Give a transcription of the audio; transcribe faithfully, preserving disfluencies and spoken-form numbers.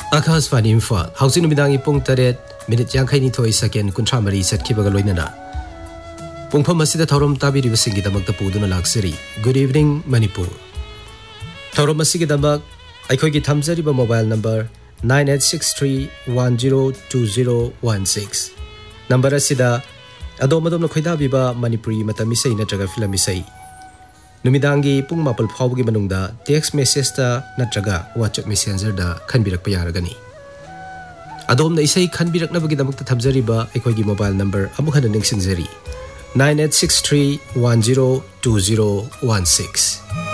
आकाशवाणी इम्फाल हौजिक नुमिदांगी पुंग तरेट minute यांखैनि थोई second कुंथ्रा मरी सटखिबगा लोइनना पुंगफम असिदा थौरम ताबिरिबसिंगी दमकता पुदुना लाक्सरी good evening Manipur थौरम असिगी दमक अखोगी थमजरिबा mobile number nine eight six three one zero two zero one six number असिदा अदोम अदोम खोइदाबिबा Manipuri मतमिसै नत्रगा फिल्मिसै नुमिदांगी पुंग मापल फावगी मनुंगदा text message ता नत्रगा WhatsApp messenger दा खनबिरकपा यारगनी अदोम इसै खनबिरकनबगी दमकता थमजरिबा अखोगी mobile number अमुखन निंगसिंजरी nine eight six three one zero two zero one six